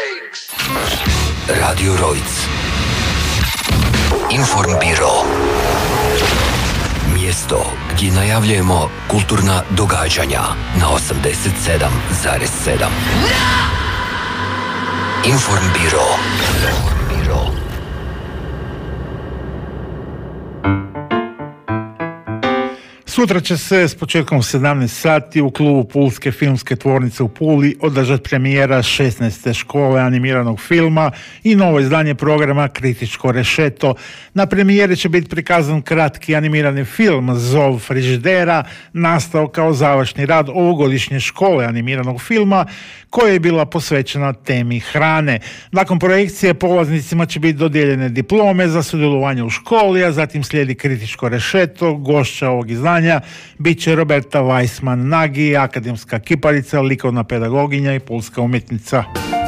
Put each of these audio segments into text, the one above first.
Radio Rojc. Informbiro. Mjesto gdje najavljujemo kulturna događanja na 87,7. Informbiro. Sutra će se s početkom 17 sati u klubu Pulske filmske tvornice u Puli održati premijera 16. škole animiranog filma i novo izdanje programa Kritičko rešeto. Na premijeri će biti prikazan kratki animirani film Zov frižidera, nastao kao završni rad ovogodišnje škole animiranog filma koja je bila posvećena temi hrane. Nakon projekcije polaznicima će biti dodijeljene diplome za sudjelovanje u školi, a zatim slijedi kritičko rešeto. Gošća ovog izdanja bit će Roberta Weissman-Nagy, akademska kiparica, likovna pedagoginja i pulska umjetnica.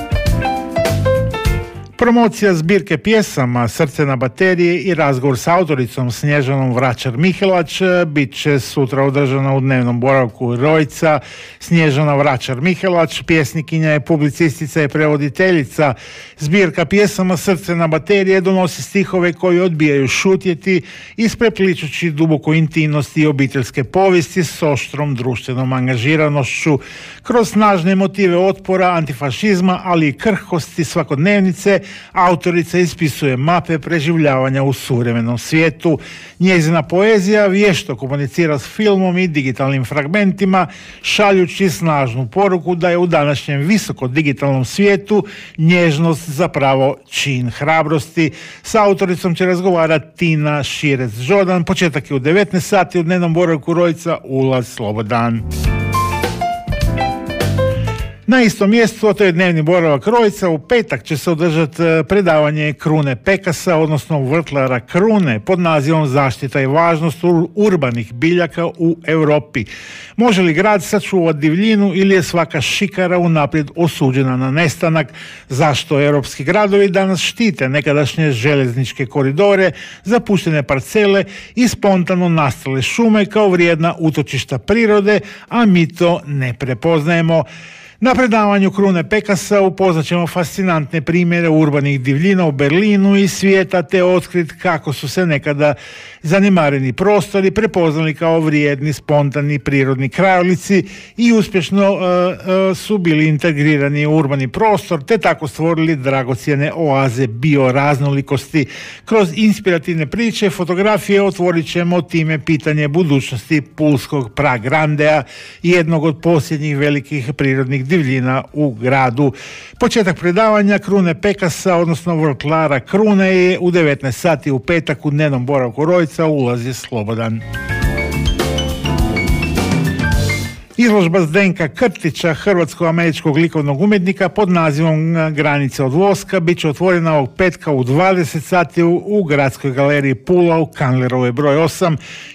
Promocija zbirke pjesama Srce na bateriji i razgovor s autoricom Snježanom Vračar-Mihelač bit će sutra održana u dnevnom boravku Rojca. Snježana Vračar-Mihelač, pjesnikinja je, publicistica i prevoditeljica. Zbirka pjesama Srce na baterije donosi stihove koji odbijaju šutjeti, isprepličući duboku intimnost i obiteljske povijesti s oštrom društvenom angažiranošću. Kroz snažne motive otpora, antifašizma, ali i krhkosti svakodnevnice, autorica ispisuje mape preživljavanja u suvremenom svijetu. Njezina poezija vješto komunicira s filmom i digitalnim fragmentima, šaljući snažnu poruku da je u današnjem visoko digitalnom svijetu nježnost zapravo čin hrabrosti. S autoricom će razgovarati Tina Širec-Žodan. Početak je u 19 sati u dnevnom boravku Rojca, ulaz slobodan. Na istom mjestu, a to je dnevni boravak Rojca, u petak će se održati predavanje Krune Pekasa, odnosno vrtlara krune, pod nazivom Zaštita i važnost urbanih biljaka u Europi. Može li grad sačuvati divljinu ili je svaka šikara unaprijed osuđena na nestanak? Zašto europski gradovi danas štite nekadašnje željezničke koridore, zapuštene parcele i spontano nastale šume kao vrijedna utočišta prirode, a mi to ne prepoznajemo? Na predavanju Krune Pekasa upoznat ćemo fascinantne primjere urbanih divljina u Berlinu i svijeta, te otkrit kako su se nekada zanemareni prostori prepoznali kao vrijedni, spontani, prirodni krajolici i uspješno su bili integrirani u urbani prostor, te tako stvorili dragocjene oaze bioraznolikosti. Kroz inspirativne priče, fotografije otvorit ćemo time pitanje budućnosti pulskog Pragrandeja, jednog od posljednjih velikih prirodnih divljina u gradu. Početak predavanja Krune Pekasa, odnosno vrtlara krune, je u 19 sati u petak u dnevnom boravku Rojca, ulaz je slobodan. Izložba Zdenka Krtića, hrvatsko-američkog likovnog umjetnika pod nazivom Granice od voska, bit će otvorena ovog petka u 20 sati u Gradskoj galeriji Pula u Kandlerovoj broj 8.